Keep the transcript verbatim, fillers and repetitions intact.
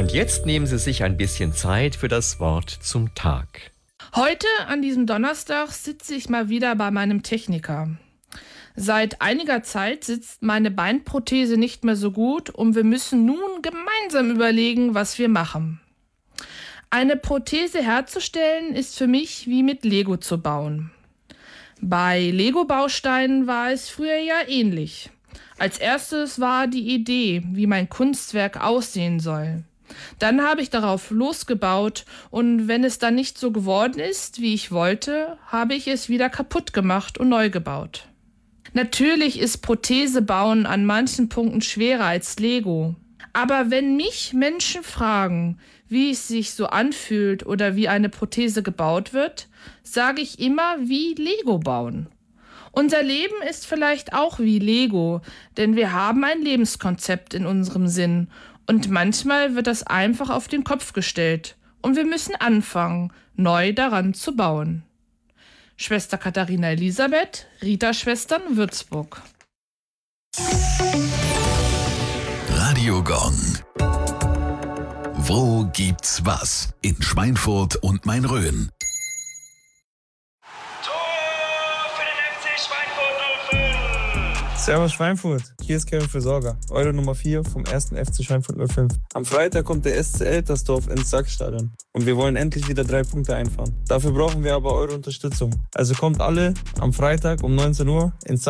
Und jetzt nehmen Sie sich ein bisschen Zeit für das Wort zum Tag. Heute, an diesem Donnerstag, sitze ich mal wieder bei meinem Techniker. Seit einiger Zeit sitzt meine Beinprothese nicht mehr so gut und wir müssen nun gemeinsam überlegen, was wir machen. Eine Prothese herzustellen ist für mich wie mit Lego zu bauen. Bei Lego-Bausteinen war es früher ja ähnlich. Als erstes war die Idee, wie mein Kunstwerk aussehen soll. Dann habe ich darauf losgebaut und wenn es dann nicht so geworden ist, wie ich wollte, habe ich es wieder kaputt gemacht und neu gebaut. Natürlich ist Prothesebauen an manchen Punkten schwerer als Lego. Aber wenn mich Menschen fragen, wie es sich so anfühlt oder wie eine Prothese gebaut wird, sage ich immer wie Lego bauen. Unser Leben ist vielleicht auch wie Lego, denn wir haben ein Lebenskonzept in unserem Sinn und manchmal wird das einfach auf den Kopf gestellt und wir müssen anfangen, neu daran zu bauen. Schwester Katharina Elisabeth, Rita-Schwestern, Würzburg. Radio Gong. Wo gibt's was? In Schweinfurt und Main-Rhön. Servus Schweinfurt, hier ist Kevin Versorger, eure Nummer vier vom ersten F C Schweinfurt null fünf. Am Freitag kommt der S C Eltersdorf ins Sachsstadion und wir wollen endlich wieder drei Punkte einfahren. Dafür brauchen wir aber eure Unterstützung. Also kommt alle am Freitag um neunzehn Uhr ins